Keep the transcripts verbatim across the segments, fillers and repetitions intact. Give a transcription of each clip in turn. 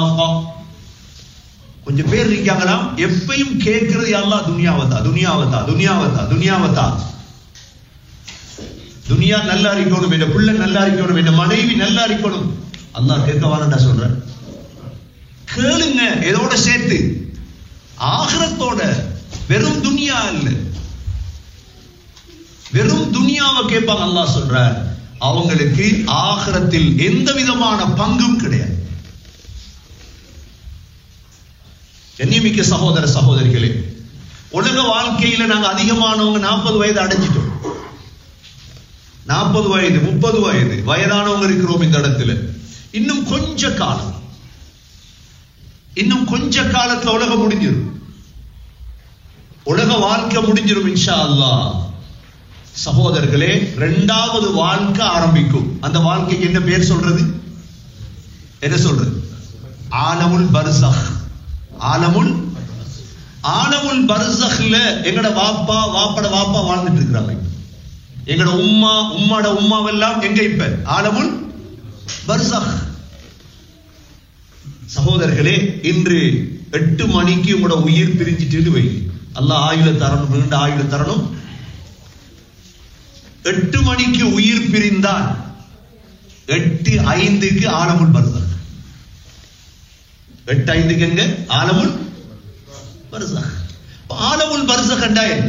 கொஞ்சம் பேர் இருக்காங்களாம் எப்பயும் கேட்கிறது அல்லாஹ் துனியாவதா துனியாவதா துனியாவதா துனியாவதா துனியா நல்லா இருக்கணும், என் பிள்ளை நல்லா இருக்கணும், என் மனைவி நல்லா இருக்கணும். அல்லாஹ் கேட்க வாரண்டா சொல்ற, கேளுங்க எதோட சேர்த்து ஆகிரத்தோட. வெறும் துனியா இல்ல, வெறும் துனியாவை கேட்பாங்க. அல்லாஹ் சொல்ற அவங்களுக்கு ஆகிரத்தில் எந்த விதமான பங்கும் கிடையாது. கண்ணியமிக்க சகோதர சகோதரிகளே, உலக வாழ்க்கையில நாங்க அதிகமானவங்க நாற்பது வயது அடைஞ்சிட்டோம். நாற்பது வயது முப்பது வயது வயதானவங்க இருக்கிறோம் இந்த இடத்துல. இன்னும் கொஞ்ச காலம், இன்னும் கொஞ்ச காலத்துல உலகம் முடிஞ்சிடும், உலக வாழ்க்கை முடிஞ்சிடும் இன்ஷா அல்லாஹ். சகோதரர்களே, இரண்டாவது வாழ்க்கை ஆரம்பிக்கும். அந்த வாழ்க்கைக்கு என்ன பேர் சொல்றது? என்ன சொல்றது? ஆலமுல் பர்ஸஹ். ஆலமுல் ஆலமுல் பர்ஸஹ்ல எங்கட வாப்பா வாப்பட வாப்பா வாழ்ந்துட்டு இருக்கிறாங்க. எங்கட உம்மா உம்மாட உம்மாவெல்லாம் எங்க இப்ப ஆலமுல் பர்ஸஹ். சகோதரர்களே, இன்று எட்டு மணிக்கு உங்களோட உயிர் பிரிஞ்சிட்டு வை, அல்லாஹ் ஆயுள தரணும், நீண்ட ஆயுள தரணும். எட்டு மணிக்கு உயிர் பிரிந்தால் எட்டு ஐந்துக்கு ஆலமுல் பர்ஸஹ். எட்டு ஐந்துக்கு எங்க ஆலமுல் பர்ஸஹ். ஆலமுல் பர்ஸஹ் என்றா என்ன?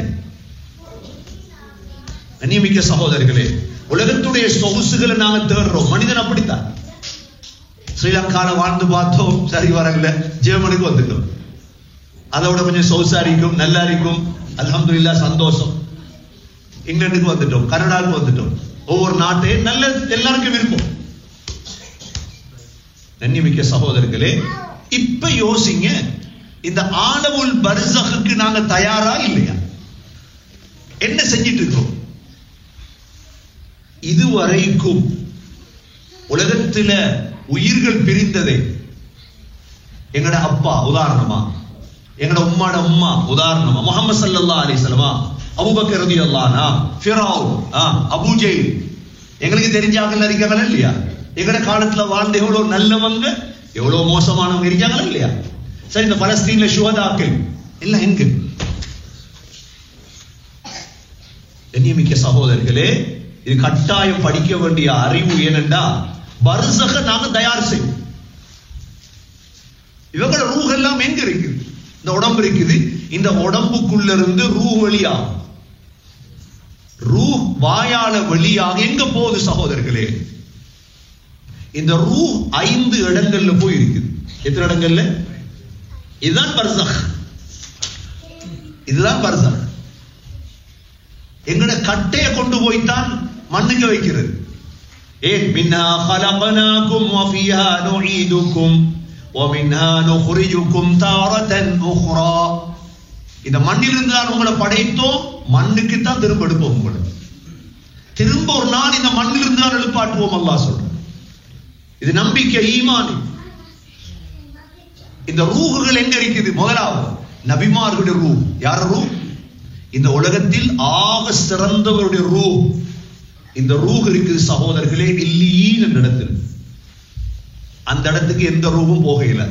கண்ணியமிக்க சகோதரர்களே, உலகத்துடைய சொகுசுகளை நாங்க தேடுறோம். மனிதன் அப்படித்தான். ஸ்ரீலங்கால வாழ்ந்து பார்த்தோம், சரி வரல, ஜெர்மனுக்கு வந்துட்டோம். அதோட கொஞ்சம் சொகுசா இருக்கும், நல்லா இருக்கும், அல்ஹம்துலில்லாஹ் சந்தோஷம். இங்கிலாந்துக்கு வந்துட்டோம், கனடாவுக்கு வந்துட்டோம். ஒவ்வொரு நாட்டையும் நல்ல எல்லாருக்கும் விருப்பம். கண்ணியமிக்க சகோதரர்களே, இப்ப யோசிங்க, இந்த ஆலமுல் பர்ஸஹுக்கு நாங்க தயாரா இல்லையா? என்ன செஞ்சிட்டு இருக்கோம்? இதுவரைக்கும் உலகத்துல உயிர்கள் பிரிந்ததை எங்கட அப்பா உதாரணமா, எங்கட உம்மாட உம்மா உதாரணமா, முஹம்மது ஸல்லல்லாஹு அலைஹி வஸல்லம், அபூபக்கர் ரலியல்லாஹு அன்ஹு, ஃபிரௌன், அபூ ஜஹல், எங்களுக்கு தெரிஞ்சாங்கல இருக்காங்களா இல்லையா? எங்கட காலத்துல வாழ்ந்த எவ்வளவு நல்லவங்க எவ்வளவு மோசமானவங்க இருக்காங்களா இல்லையா? சரி, இந்த பலஸ்தீன்ல ஷுஹதாக்கள் எல்லாம் எங்க? கண்ணியமிக்க சகோதரர்களே, இது கட்டாயம் படிக்க வேண்டிய அறிவு. ஏனென்றா பர்ஸஹ நாங்க தயார் செய்வோம். இவங்களோட ரூஹ் எல்லாம் எங்க இருக்குது? இந்த உடம்பு இருக்குது, இந்த உடம்புக்குள்ள இருந்து ரூஹ் வெளியாகும். ரூஹ் வாயால வெளியாக எங்க போகுது சகோதரர்களே? இந்த ரூஹ் ஐந்து இடங்கள்ல போய் இருக்குது. எத்தனை இடங்கள்ல? இதுதான் பர்ஸஹ். இதுதான் பர்ஸஹ். எங்கட கட்டைய கொண்டு போய்தான் மண்ணுக்கு வைக்கிறது. ஏன்? மின்ஹா خلقناكم وفيها نعيدكم ومنها نخرجكم تارة أخرى. இந்த மண்ணிலிருந்து தான் உங்களை படைத்தோம், மண்ணுக்கு தான் திரும்ப எடுப்போம். உங்களை திரும்ப ஒரு நாள் இந்த மண்ணிலிருந்து தான் எழுப்பாட்டுவோம். அல்லாஹ் சொல்ற இது நம்பிக்கை, ஈமான். இந்த ரூஹுகள் எங்க இருக்குது? முதலாவது நபிமார்களுடைய ரூஹ். யார் ரூஹ்? இந்த உலகத்தில் ஆக சிறந்தவருடைய ரூஹ். இந்த ரூஹ் இருக்குது சகோதரர்களே இல்லீன் என்ற இடத்தில். அந்த இடத்துக்கு எந்த ரூஹும் போகல.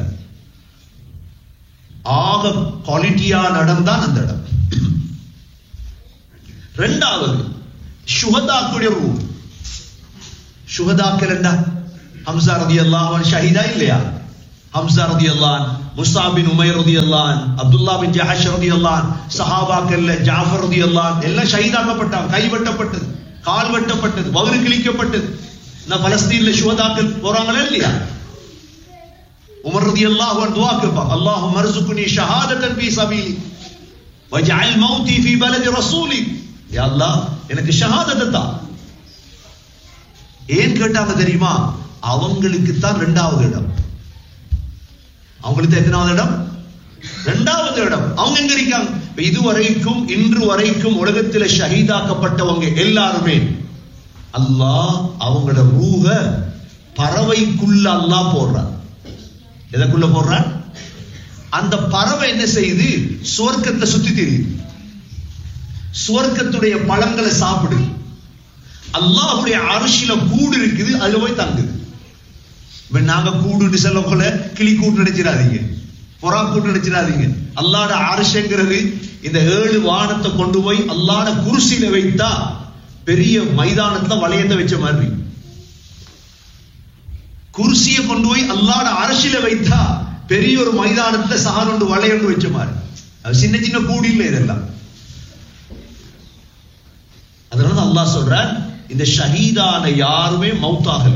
ஆக குவாலிட்டியா நடந்தான் அந்த இடம். இரண்டாவது ஷுஹதாக்களுடைய ரூஹ். ஷுஹதாக்கள் என்ன? ஹம்சா ரலியல்லாஹு அன்ஹு ஷஹீதா இல்லையா? ஹம்சா ரலியல்லாஹு அன்ஹு, முஸாப் பின் உமைர் ரலியல்லாஹு அன்ஹு, அப்துல்லா பின் ஜஹஷ் ரலியல்லாஹு அன்ஹு, சஹாபாக்கள்ல ஜாஃபர் ரலியல்லாஹு அன்ஹு எல்லாம் ஷஹீதாக்கப்பட்டாங்க. கை வெட்டப்பட்டது, கால் வெட்டப்பட்டது, வயிறு கிழிக்கப்பட்டது. நான் பலஸ்தீன்ல ஷுஹதாக்கள் போறாங்களா இல்லையா? உமர் ரலியல்லாஹு அன்ஹு துஆ கேட்பாங்க, அல்லாஹும்ம அர்ஸுக்னி ஷஹாதத்தன் ஃபீ ஸபீலி வஜ்அல் மௌதி ஃபீ பலதி ரசூலி. யா அல்லாஹ், எனக்கு ஷஹாதத் தா. ஏன் கேட்டாங்க தெரியுமா? அவங்களுக்கு தான் இரண்டாவது இடம். அவங்களுக்கு எத்தனாவது இடம்? இரண்டாவது இடம். அவங்க எங்க இருக்காங்க? இதுவரைக்கும் இன்று வரைக்கும் உலகத்தில் ஷஹீதாக்கப்பட்டவங்க எல்லாருமே அல்லாஹ் அவங்களோட ரூஹ பறவைக்குள்ள அல்லாஹ் போடுறான். எதற்குள்ள போடுறான்? அந்த பறவை என்ன செய்யுது? சுவர்க்கத்தை சுத்தி தெரியுது, சுவர்க்கத்துடைய பழங்களை சாப்பிடுது. அல்லாஹ்வுடைய அர்ஷில கூடு இருக்குது, அதுல போய் தங்குது. இப்ப நாங்க கூடுன்னு சொல்லக்குள்ள கிளி கூட்டு நினைச்சிடாதீங்க, புறா கூட்டு நினைச்சிடாதீங்க. அல்லாஹ்ட அர்ஷ்ங்கிறது இந்த ஏழு வானத்தை கொண்டு போய் அல்லாஹ்ட குர்சியில வைத்தா பெரிய மைதானத்துல வளையத்தை வச்ச மாதிரி, குர்சியை கொண்டு போய் அல்லாஹ்ட அர்ஷில வைத்தா பெரிய ஒரு மைதானத்துல சஹானொண்டு வளையொண்டு வச்ச மாதிரி. அது சின்ன சின்ன கூடி இல்லை இதெல்லாம். அதனால அல்லாஹ் சொல்றான், இந்த ஷஹீதான யாருமே மௌத்தாகல,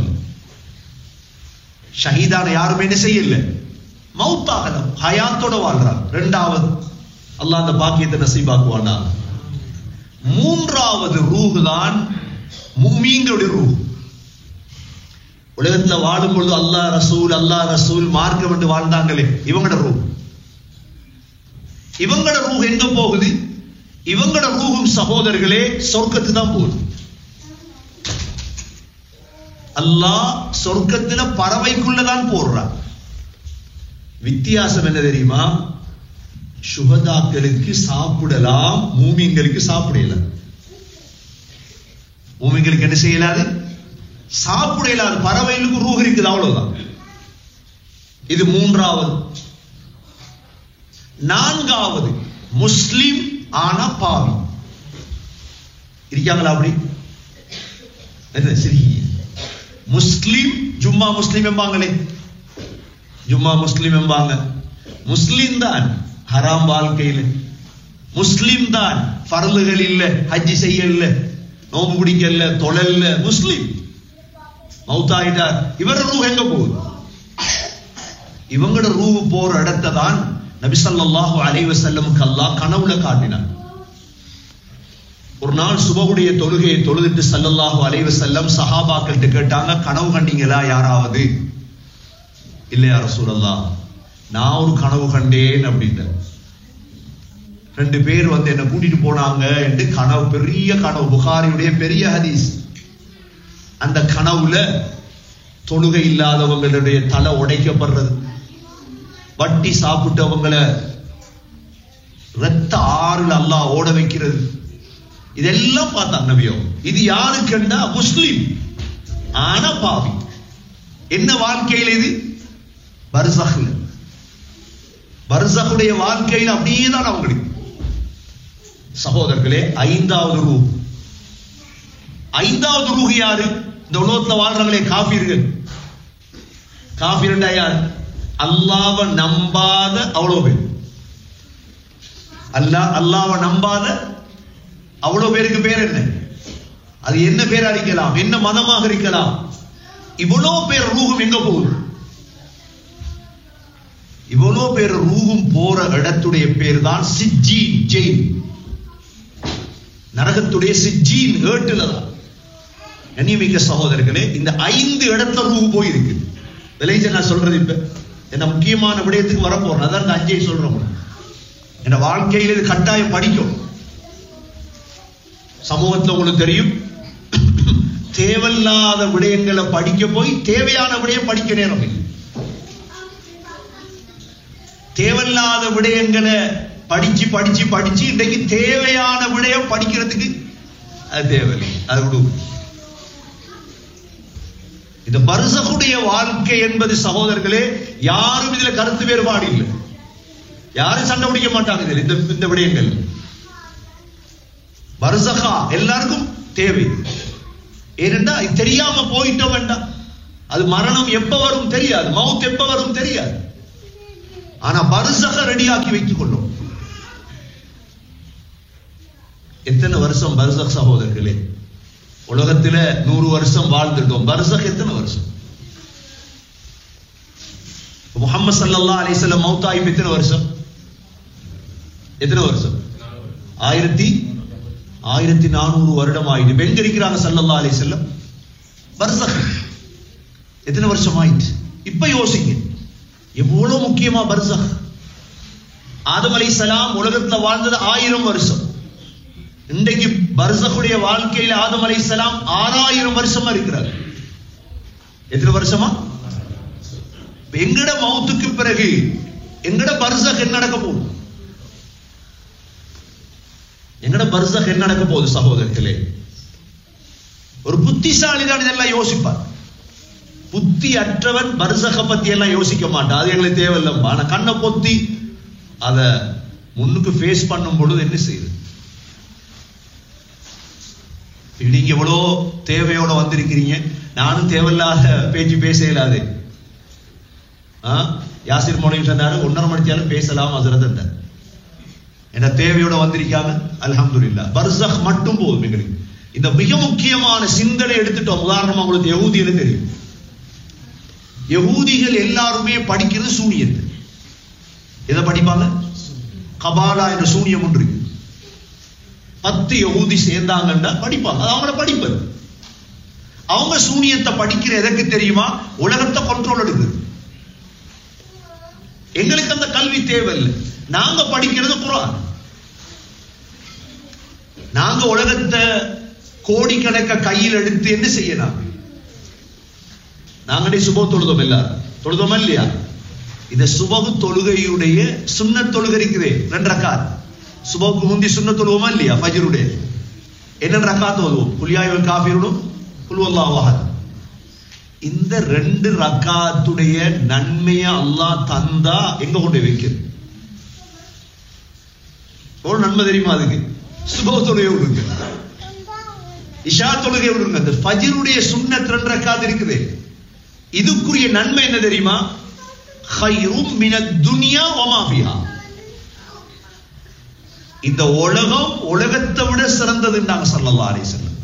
ஷஹீதான யாருமே என்ன செய்யல, மௌத்தாகல, ஹயாத்தோட வாழ்றார். இரண்டாவது அல்லாஹ் அந்த பாக்கியத்தை நசீபாக்குவானா. மூன்றாவது ரூஹ் தான் முஃமின்களுடைய ரூஹ். உலகத்துல வாழும் பொழுது அல்லாஹ் ரசூல் அல்லாஹ் ரசூல் மார்க்கம் என்று வாழ்ந்தாங்களே, இவங்களோட ரூஹ். இவங்களோட ரூஹ் எங்க போகுது? இவங்களோட ரூஹும் சகோதரர்களே சொர்க்கத்து தான் போகுது. அல்லாஹ் சொர்க்கத்துல பறவைக்குள்ளதான் போடுறான். வித்தியாசம் என்ன தெரியுமா? சுஹதாக்களுக்கு சாப்பிடலாம், மூமின்களுக்கு சாப்பிடல. மூமின்களுக்கு என்ன செய்யலாது? சாப்பிட இயலாது. பறவைகளுக்கு ரூஹ் இருக்குது, அவ்வளவுதான். இது மூன்றாவது. நான்காவது முஸ்லிம் ஆனா பாவி இருக்காங்களா? அப்படி சரி, முஸ்லிம் ஜும்மா முஸ்லிம் என்பாங்களே, ஜும்மா முஸ்லிம் என்பாங்க. முஸ்லிம் தான் ஹராம் வாழ்க்கையில், முஸ்லிம் தான் ஃபர்லுகள் இல்ல, ஹஜ் செய்யல, நோம்பு பிடிக்கல, தொழல்ல, முஸ்லிம் மௌத்தாயிட்டார். இவர ரூஹ் எங்க போகுது? இவங்களோட ரூஹ் போற இடத்தை தான் நபி ஸல்லல்லாஹு அலைஹி வஸல்லம் அல்லாஹ் கனவுல காட்டினார். ஒரு நாள் சுபஹுடைய தொழுகையை தொழுதுட்டு ஸல்லல்லாஹு அலைஹி வஸல்லம் சஹாபாக்கள்கிட்ட கேட்டாங்க, கனவு கண்டீங்களா யாராவது? இல்லையா ரசூலல்லாஹ், நான் ஒரு கனவு கண்டேன் அப்படின்ட்டு. ரெண்டு பேர் வந்து என்ன கூட்டிட்டு போனாங்க என்று கனவு, பெரிய கனவு, புகாரியுடைய பெரிய ஹதீஸ். அந்த கனவுல தொழுகை இல்லாதவங்களுடைய தலை உடைக்கப்படுறது, வட்டி சாப்பிட்டவங்களை ரத்த ஆறுல அல்லாஹ் ஓட வைக்கிறது, இதெல்லாம் பார்த்தாங்க நபியோ. இது யாருக்குண்டா முஸ்லிம் ஆனா பாவி. என்ன வாழ்க்கையில் இது? பர்ஸஹ்ல, பர்ஸஹுடைய வாழ்க்கையில் அப்படியே தான் அவங்களுக்கு. சகோதரர்களே, ஐந்தாவது ரூஹ், ஐந்தாவது ரூஹ் யாரு? இந்த உலகத்துல வாழ்றாங்களே காஃபிர்கள். காஃபிர்ண்டா யார்? அல்லாஹ்வை நம்பாத அவ்வளவு பேர். அல்லாஹ் அல்லாஹ்வை நம்பாத அவ்வளவு பேருக்கு பேர் என்ன? அது என்ன பேரா இருக்கலாம், என்ன மதமாக இருக்கலாம். இவ்வளவு பேர் ரூஹும் எங்க போகுது? இவ்வளவு பேர் ரூஹும் போற இடத்துடைய பேர் தான் சிஜ்ஜீன், ஜெயில். நரகத்துடைய சிஜ்ஜீன் ஏட்டுல தான். கண்ணியமிக்க சகோதரர்களே, இந்த ஐந்து இடத்துல ரூஹ் போயிருக்கு. விளைச்ச நான் சொல்றது இப்ப என்ன முக்கியமான விடயத்துக்கு வரப்போறேன். அதான் இந்த அஞ்சை சொல்றோம். என் வாழ்க்கையில் இது கட்டாயம் படிக்கும். சமூகத்தில் உங்களுக்கு தெரியும், தேவையில்லாத விடயங்களை படிக்க போய் தேவையான விடயம் படிக்க நேரம் இல்லை. தேவையில்லாத விடயங்களை படிச்சு படிச்சு படிச்சு இன்றைக்கு தேவையான விடயம் படிக்கிறதுக்கு அது தேவையில்லை, அது விடுவோம். இந்த பர்ஸஹுடைய வாழ்க்கை என்பது சகோதரர்களே, யாரும் இதுல கருத்து வேறுபாடு இல்லை, யாரும் சண்டை பிடிக்க மாட்டாங்க இதுல. இந்த இந்த விடயங்கள் பர்ஸஹா எல்லாருக்கும் தேவை. ஏனென்றா தெரியாம போயிட்டோம் வேண்டாம், அது மரணம் எப்ப வரும் தெரியாது, மவுத் எப்ப வரும் தெரியாது. ஆனா பர்ஸஹ ரெடியாக்கி வைத்துக் கொள்ளும். எத்தனை வருஷம் பர்ஸஹ் சகோதரர்களே? உலகத்துல நூறு வருஷம் வாழ்ந்துட்டோம், பர்ஸஹ் எத்தனை வருஷம்? முஹம்மது ஸல்லல்லாஹு அலைஹி வஸல்லம் மௌத்தாயி எத்தனை வருஷம்? எத்தனை வருஷம்? ஆயிரத்தி ஆயிரத்தி நானூறு வருடம் ஆயிட்டு. எங்க இருக்கிறாங்க ஸல்லல்லாஹு அலைஹி வஸல்லம்? பர்ஸஹ். எத்தனை வருஷம் ஆயிட்டு? இப்ப யோசிங்க, எவ்வளவு முக்கியமா பர்ஸஹ். ஆதம் அலைஹிஸ்ஸலாம் உலகத்துல வாழ்ந்தது ஆயிரம் வருஷம். இன்றைக்கு பர்ஸஹுடைய வாழ்க்கையில ஆதம் அலைஹிஸ்ஸலாம் ஆறாயிரம் வருஷமா இருக்கிறார். எத்தனை வருஷமா? எங்கட மௌத்துக்கு பிறகு எங்கட பர்ஸஹ் என்ன நடக்க போகுது? எங்கட பர்ஸஹ் என்ன நடக்க போகுது சகோதரர்களே? ஒரு புத்திசாலி தான் இதெல்லாம் யோசிப்பார். புத்தி அற்றவன் பர்சக பத்தி எல்லாம் யோசிக்க மாட்டான், அது எங்களுக்கு தேவையில்லை. ஆனா கண்ணை பொத்தி அத முன்னுக்கு ஃபேஸ் பண்ணும் பொழுது என்ன செய்யுது? நீங்க எவ்வளோ தேவையோட வந்திருக்கிறீங்க, நானும் தேவையில்லாத பேச்சு பேச இயலாது. யாசிர் மொழி சொன்னாரு, ஒன்னரை மணித்தாலும் பேசலாம் ஹஸ்ரத். என்ன தேவையோட வந்திருக்காங்க, அல்ஹம்துலில்லாஹ். பர்சக் மட்டும் போதும் எங்களுக்கு. இந்த மிக முக்கியமான சிந்தனை எடுத்துட்டோம். உதாரணமா உங்களுக்கு யஹூதிகள் தெரியும். யஹூதிகள் எல்லாருமே படிக்கிறது சூனியத்தை. எதை படிப்பாங்க? கபாலா என்ற சூனியம் ஒன்று இருக்கு. பத்து யஹூதி சேர்ந்தாங்கன்னா படிப்பாங்க, அது அவங்கள படிப்பது. அவங்க சூனியத்தை படிக்கிற எதற்கு தெரியுமா? உலகத்தை கண்ட்ரோல் எடுக்குது. எங்களுக்கு அந்த கல்வி தேவையில்லை, நாங்க படிக்கிறது குர்ஆன். நாங்க உலகத்தை கோடிக்கணக்க கையில் எடுத்து என்ன செய்யலாம்? நாங்களே சுப தொழுதோம், எல்லாரும் தொழுதோமா இல்லையா? இந்த சுபகு தொழுகையுடைய சுன்னத் தொழுகை இருக்குதே, ரெண்டு ரக்காத். சுபகுக்கு முந்தி சுன்னத் தொழுவோமா இல்லையா? ஃபஜ்ருடைய என்ன ரக்காத் ஓதுவோம்? குல் யா அய்யுல் காஃபிரூன், குல் வல்லாஹு அஹத். இந்த ரெண்டு ரக்காத்துடைய நன்மையை அல்லாஹ் தந்தா எங்க கொண்டு வைக்கிறது? ஒரு நன்மை தெரியுமா அதுக்கு? சுபஹ் தொழுகை விடுங்க, இஷா தொழுகை விடுங்க. இந்த ஃபஜ்ருடைய சுன்னத் ரெண்டு ரக்காத் இருக்குது, இதுக்குரிய நன்மை என்ன தெரியுமா? خيرٌ من الدنيا وما فيها. இந்த உலகம் உலகத்தை விட சிறந்ததுன்றாங்க ஸல்லல்லாஹு அலைஹி வஸல்லம்.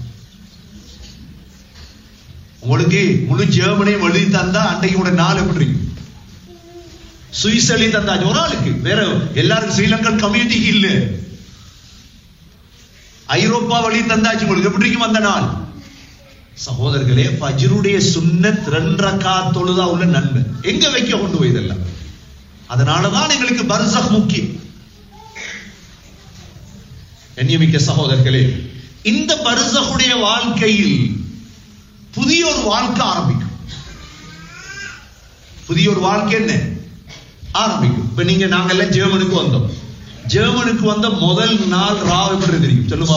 உங்களுக்கு முழு ஜெர்மனியும் எழுதி தந்தா அன்றைக்கு நாள் எப்படி இருக்கு? சுவிஸ் எழுதி தந்தா ஒரு ஆளுக்கு, வேற எல்லாருக்கும் ஸ்ரீலங்கன் கம்யூனிட்டிக்கு இல்ல. ஐரோப்பா எழுதி தந்தாச்சு, உங்களுக்கு எப்படி இருக்கும் அந்த நாள்? சகோதரர்களே, ஃபஜ்ருடைய சுன்னத் ரெண்டு ரக்காத் தொழுதா உள்ள நன்மை எங்க வைக்க கொண்டு போய் இதெல்லாம். அதனாலதான் எங்களுக்கு பர்சக் முக்கியம். கண்ணியமிக்க சகோதரர்களே, இந்த பர்சகுடைய வாழ்க்கையில் புதிய ஒரு வாழ்க்கை ஆரம்பிக்கும். புதிய ஒரு வாழ்க்கை என்ன ஆரம்பிக்கும்? இப்ப நீங்க நாங்க எல்லாம் ஜெர்மனுக்கு வந்தோம். ஜெர்மனுக்கு வந்த முதல் நாள் ராவ் எப்படி தெரியும் சொல்லுமா?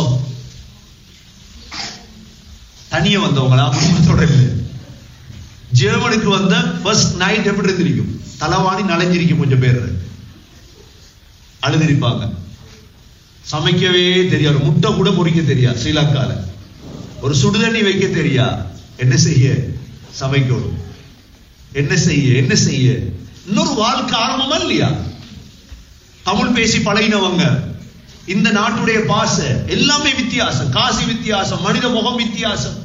தனிய வந்தவங்களா, குடும்பத்தோட இல்லை. ஜெர்மனுக்கு வந்த ஃபர்ஸ்ட் நைட் எப்படி இருந்திருக்கும்? தலவாணி நனைஞ்சிருக்கும், கொஞ்சம் பேர் அழுதிருப்பாங்க. சமைக்கவே தெரியாது, முட்டை கூட பொறிக்க தெரியாது. ஸ்ரீலங்கால ஒரு சுடுதண்ணி வைக்க தெரியா. என்ன செய்ய? சமைக்கணும். என்ன செய்ய என்ன செய்ய இன்னொரு வாழ்க்கை ஆரம்பமா இல்லையா? தமிழ் பேசி பழகினவங்க, இந்த நாட்டுடைய பாச எல்லாமே வித்தியாசம், காசி வித்தியாசம், மனித முகம் வித்தியாசம்.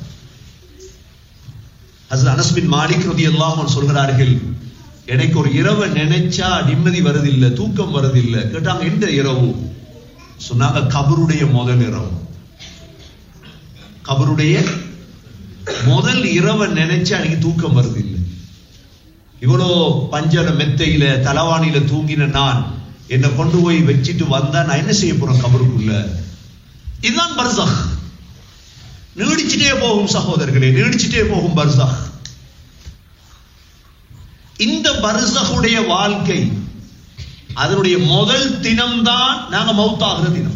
ஹஸ்ரத் அனஸ் பின் மாலிக் ரலியல்லாஹு அன்ஹு சொல்கிறார்கள், எனக்கு ஒரு இரவை நினைச்சா நிம்மதி வருதில்லை, தூக்கம் வருதில்லை. கேட்டாங்க, எந்த இரவு? சொன்னாங்க, கபருடைய முதல் இரவு. கபருடைய முதல் இரவை நினைச்சா எனக்கு தூக்கம் வருதில்லை. இவ்வளோ பஞ்சர மெத்தையில தலவாணியில தூங்கின நான் என்னை கொண்டு போய் வச்சுட்டு வந்தா நான் என்ன செய்ய போறேன் கபருக்குள்ள? இதுதான் பர்சக். நீடிச்சுட்டே போகும் சகோதரர்களே, நீடிச்சுட்டே போகும் பர்சக். இந்த பர்சகுடைய வாழ்க்கை, அதனுடைய முதல் தினம்தான் நாங்க மௌத்தாகிற தினம்.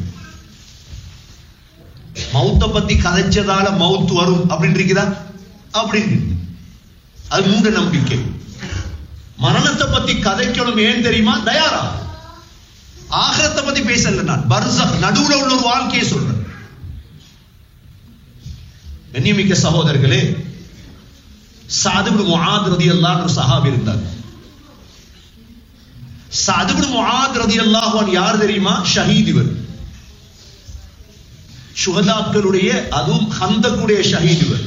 மௌத்த பத்தி கதைச்சதால மௌத் வரும் அப்படின்னு இருக்குதா? அப்படின்னு அது மூட நம்பிக்கை. மரணத்தை பத்தி கதைக்கணும், ஏன் தெரியுமா? தயாரா ஆகிரத்தை பத்தி பேசல, நான் பர்சக் நடுவுல உள்ள ஒரு வாழ்க்கையை சொல்றேன். கண்ணியமிக்க சகோதரர்களே, சஅத் இப்னு முஆத் ரலியல்லாஹு அன்ஹு சஹாபி இருந்தார். சஅத் இப்னு முஆத் ரலியல்லாஹு அன்ஹு யார் தெரியுமா? ஷஹீத். இவர் ஷுஹதாக்களுடைய, அதுவும் ஹந்தக்குடைய ஷஹீத். இவர்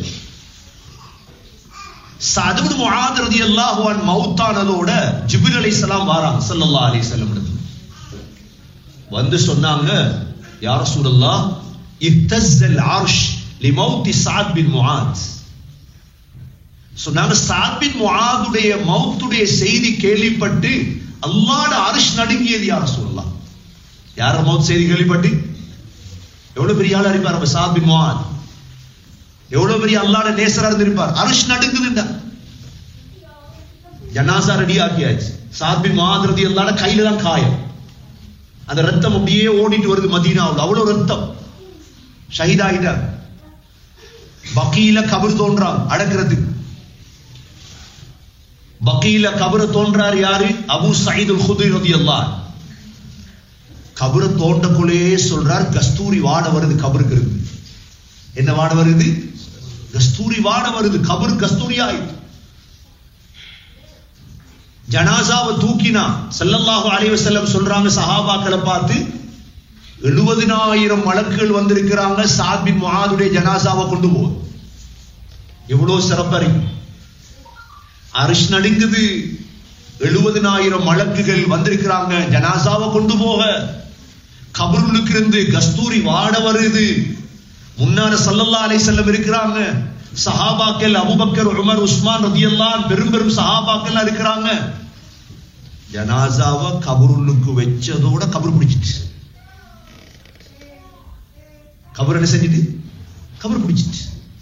சஅத் இப்னு முஆத் ரலியல்லாஹு அன்ஹு மௌத்தானதோட ஜிப்ரீல் அலைஹிஸ்ஸலாம் வராங்க ஸல்லல்லாஹு அலைஹி வஸல்லம். வந்து சொன்னாங்க, யா ரசூலல்லாஹ், இஹ்தஸ்ஸல் அர்ஷ் லிமௌத் சஅத் பின் முஆத். சொன்னாங்க, சஅத் பின் முஆதுடைய மௌத்துடைய செய்தி கேள்விப்பட்டு அல்லாஹ்வுடைய அர்ஷ் நடுங்கியது யா ரசூலல்லாஹ். யார மௌத் செய்தி கேள்விப்பட்டு? எவ்வளவு பெரிய ஆளா இருப்பார் சஅத் பின் முஆத், எவ்வளவு பெரிய அல்லாஹ்வுடைய நேசரா இருந்திருப்பார். அர்ஷ் நடுங்குதுண்டா. ஜனாஸா ரெடி ஆக்கியாச்சு. சஅத் பின் முஆத் ரலியல்லாஹு அன்ஹு கையில தான் காயம். அந்த ரத்தம் அப்படியே ஓடிட்டு வருது மதீனாவுல, அவ்வளவு ரத்தம். ஷஹீதாயிட்டார். பக்கீல கபர் தோன்றாங்க அடக்கிறதுக்கு. பக்கீல கபர தோன்றார் யாரு? அபூ சயீத் அல் குத்ரி ரலியல்லாஹு அன்ஹு. கபர தோண்டக்குள்ளே சொல்றார், கஸ்தூரி வாட வருது கபருக்கு இருந்து. என்ன வாட வருது? கஸ்தூரி வாட வருது. கபர் கஸ்தூரி ஆயிட்டு. ஜனாசாவை தூக்கினா ஸல்லல்லாஹு அலைஹி வஸல்லம் சொல்றாங்க சஹாபாக்களை பார்த்து, எழுபதினாயிரம் மலக்குகள் வந்திருக்கிறாங்க சாத் பின் முஆதுடைய ஜனாசாவை கொண்டு போக. எவ்வளவு சிறப்பறி. அரிஷ் நடுங்குது. எழுபதினாயிரம் மலக்குகள் வந்திருக்கிறாங்க ஜனாசாவை கொண்டு போக. கபருளுக்கு இருந்து கஸ்தூரி வாட வருது. முன்னால ஸல்லல்லாஹு அலைஹி வஸல்லம் இருக்கிறாங்க. சஹாபாக்கள் அபூபக்கர், உமர், உஸ்மான் ரலியல்லாஹு அன்ஹு பெரும் பெரும் சஹாபாக்கள் இருக்கிறாங்க. ஜனாசாவை கபருளுக்கு வெச்சதோட கபர் பிடிச்சிட்டு. கபர் என்ன செஞ்சிட்டு? கபர் பிடிச்சிட்டு.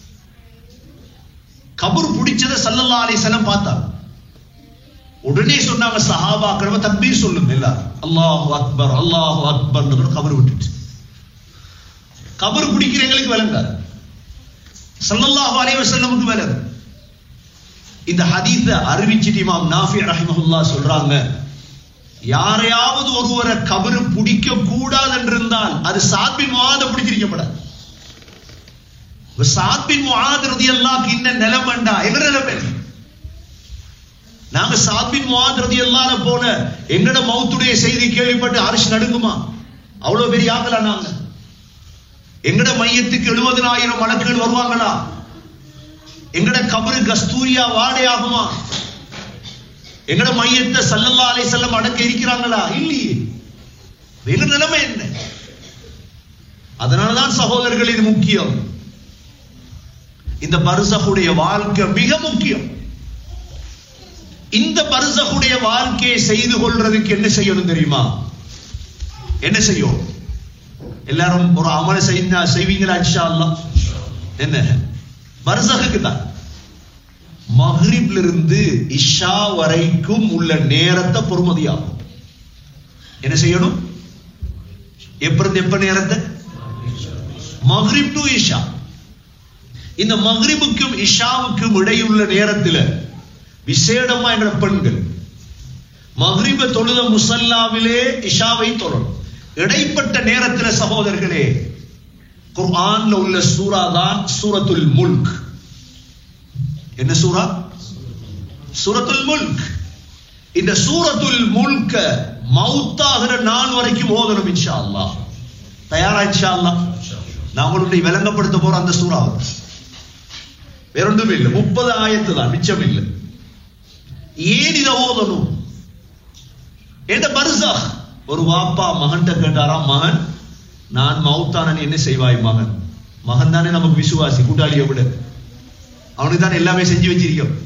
கபர் பிடிச்சதை ஸல்லல்லாஹு அலைஹி வஸல்லம் பார்த்தாங்க. உடனே சொன்னாங்க சஹாபாக்கள், தக்பீர் சொல்லுங்க எல்லாரும், அல்லாஹு அக்பர் அல்லாஹு அக்பர். கபர் விட்டுட்டு கபர் பிடிக்கிற எங்களுக்கு விளங்காது, ஸல்லல்லாஹு அலைஹி வஸல்லமுக்கு விளங்கு. இந்த ஹதீஸை அறிவிச்சிட்டு இமாம் நாஃபி ரஹிமஹுல்லாஹ் சொல்றாங்க, யாரையாவது ஒருவரை கபர் பிடிக்க கூடாது என்றிருந்தால் அது சாத் பின் முஆத் பிடிச்சிருக்கப்படாது. சாத் பின் முஆத் ரலியல்லாஹு அன்ஹு இன்ன நிலைமைண்டா எங்க நிலைமை? நாங்க சாத் பின் முஆத் ரலியல்லாஹு அன்ஹு போல எங்கட மௌத்துடைய செய்தி கேள்விப்பட்டு அரிஷ் நடுங்குமா? அவ்வளவு பெரிய ஆகலா நாங்க? எங்கட மையத்துக்கு எழுபதினாயிரம் மலக்குகள் வருவாங்களா? எங்கட கபரு கஸ்தூரியா வாடை ஆகுமா? எங்கட மையத்தை ஸல்லல்லாஹு அலைஹி வஸல்லம் அடக்க இருக்கிறாங்களா? இல்லையே. எங்க நிலைமை என்ன? அதனாலதான் சகோதரர்கள் இது முக்கியம். இந்த பர்ஸஹுடைய வாழ்க்கை மிக முக்கியம். இந்த பர்ஸஹுடைய வாழ்க்கையை செய்து கொள்றதுக்கு என்ன செய்யணும் தெரியுமா? என்ன செய்யும்? எல்லாரும் ஒரு அமல செய்வீங்களா இன்ஷா அல்லாஹ்? என்ன பர்ஸஹுக்கு தான் மக்ரிப்ல இருந்து இஷா வரைக்கும் உள்ள நேரத்தை பொறுமதியாகும். என்ன செய்யணும்? எப்ப எப்ப நேரத்தை? மக்ரிப் டு இஷா. இந்த மக்ரிபுக்கும் இஷாவுக்கும் இடையுள்ள நேரத்தில் விசேடமா என்ற பெண்கள் மக்ரிப தொழுத முசல்லாவிலே இஷாவை தொழணும். இடைப்பட்ட நேரத்தில் சகோதரர்களே, குர்ஆன்ல உள்ள சூரா தான் சூரத்துல் முல்க். என்ன சூரா? சூரத்துல் முல்க். இந்த சூரத்துல் முல்க மௌத்தாகிற நாள் வரைக்கும் ஓதணும் இன்ஷா அல்லாஹ். தயாரா இன்ஷா அல்லாஹ்? நான் உங்களுடைய விளங்கப்படுத்த போற அந்த சூறா வேற ஒன்றும் இல்லை, முப்பது ஆயத்து தான், மிச்சம் இல்லை. ஏன் இதை ஓதணும்? என்ன பர்ஸஹ்? ஒரு வாப்பா மகன்கிட்ட கேட்டாராம், மகன் நான் மௌத்தான என்ன செய்வாய்? மகன் மகன் தானே நமக்கு விசுவாசி, கூட்டாளியை விட அவனுக்கு தானே எல்லாமே செஞ்சு வச்சிருக்கோம்.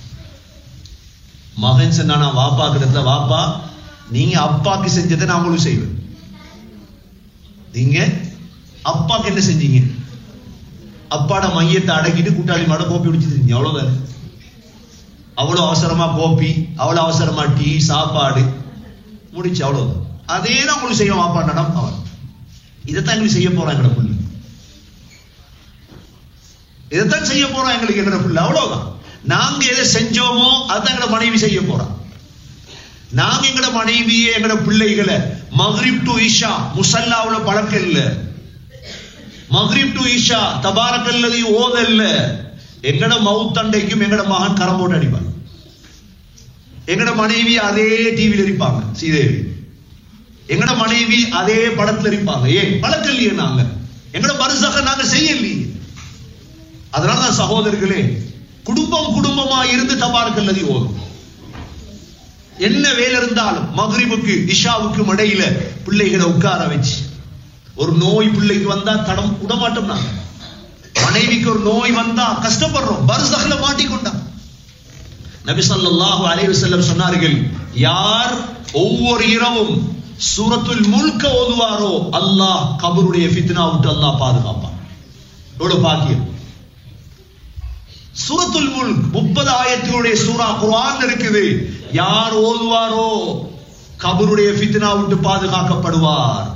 மகன் சொன்னா வாப்பா கிட்ட, வாப்பா நீங்க அப்பாக்கு செஞ்சதை நான் உங்களுக்கு செய்வேன். நீங்க அப்பாக்கு என்ன செஞ்சீங்க? அப்பாட மையத்தை அடக்கிட்டு கூட்டாளி மாட கோப்பி குடிச்சிருந்தீங்க, அவ்வளவுதானே. அவ்வளவு அவசரமா கோப்பி, அவ்வளவு அவசரமா டீ, சாப்பாடு முடிச்சு, அவ்வளவுதான். அதே தான் உங்களுக்கு செய்ய வாப்பா நடம். அவன் இதைத்தான் எங்களுக்கு செய்ய போறான் எங்கட புள்ள, இதைத்தான் செய்ய போறான் எங்களுக்கு எங்கட புள்ள, அவ்வளவுதான். நாங்க எதை செஞ்சோமோ அதான் எங்கட மனைவி செய்ய போறான். நாங்க எங்கட மனைவியே எங்கட பிள்ளைகளை மக்ரிப் டு இஷா முசல்லாவுல பழக்கம் இல்ல, மக்ரிப் டு இஷா தபாரக்கல்லதி ஓதல்ல. எங்கட மவுத்தண்டைக்கும் எங்கட மகன் கரம் போட்டு அடிப்பாங்க, எங்கட மனைவி அதே டிவியில் இருப்பாங்க ஸ்ரீதேவி, எங்கட மனைவி அதே படத்துல இருப்பாங்க. ஏன் பழக்கம் இல்லையே? நாங்க எங்கட பரிசாக நாங்க செய்யலையே. அதனாலதான் சகோதரர்களே, குடும்பம் குடும்பமா இருந்து தபாரக்கல்லதி ஓதும். என்ன வேலை இருந்தாலும் மக்ரிபுக்கு இஷாவுக்கும் இடையில பிள்ளைகளை உட்கார வச்சு, ஒரு நோய் பிள்ளைக்கு வந்தா தடம் விடமாட்டோம். நாங்க மனைவிக்கு ஒரு நோய் வந்தா கஷ்டப்படுறோம், பர்ஸஹ்ல மாட்டிக்கொண்டா. நபி ஸல்லல்லாஹு அலைஹி வஸல்லம் சொன்னார்கள், யார் ஒவ்வொரு இரவும் சூரத்துல் முல்க ஓதுவாரோ அல்லாஹ் கபருடைய ஃபித்னா விட்டு அல்லாஹ் பாதுகாப்பான். எவ்வளவு பாக்கியம்! சூரத்துல் முல்க் முப்பது ஆயத்துடைய சூரா குர்ஆன் இருக்குது. யார் ஓதுவாரோ கபருடைய ஃபித்னா விட்டு பாதுகாக்கப்படுவார்.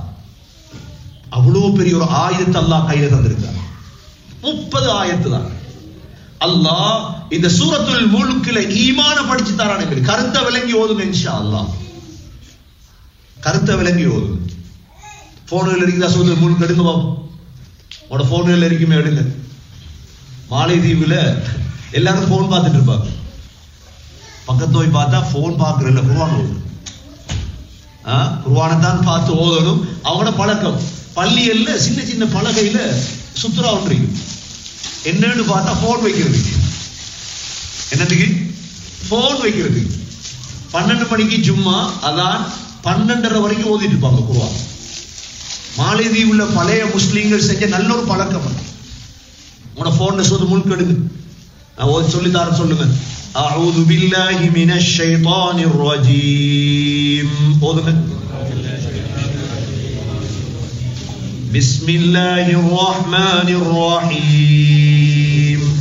அவ்வளவு பெரிய ஒரு ஆயத்து அல்லாஹ் கையில தந்திருக்கார். முப்பது ஆயத்து தான். அல்லாஹ் இந்த சூரத்துல் முல்க்ல ஈமான படிச்சு தரான் எங்களுக்கு. கருத்தை விளங்கி ஓதுங்க இன்ஷா அல்லாஹ். கருத்தை விளங்கி ஓதுங்க. போன்ல இருக்குதா சூரத்துல் முல்க் எடுங்க பாப்போம். உங்களோட போன்ல இருக்குமே எடுங்க. மாலைதீவுல எல்லாரும் போன் பார்த்துட்டு இருப்பாங்க. பக்கத்து போய் பார்த்தா போன் பார்க்கறதில்ல, குர்ஆன் ஓது. குர்ஆனை தான் பார்த்து ஓதணும். அவங்களோட பழக்கம் பள்ளியல்ல சின்ன சின்ன பலகையில சுத்ரா ஒன்று என்னன்னு பார்த்தா போன் வைக்கிறது. என்னதுக்கு? போன் வைக்கிறது. பன்னெண்டு மணிக்கு ஜும்மா அதான் பன்னெண்டரை வரைக்கும் ஓதிட்டு இருப்பாங்க குர்ஆன். மாலைதீவுல பழைய முஸ்லீம்கள் செஞ்ச நல்ல ஒரு பழக்கம். உங்களோட போன்ல சூரத்துல் முல்க் எடுங்க. நான் ஓதி சொல்லி தரேன், சொல்லுங்க. அஊது பில்லாஹி மினஷ் ஷைத்தானிர் ரஜீம். ஓதுங்க. பிஸ்மில்லாஹிர் ரஹ்மானிர் ரஹீம்.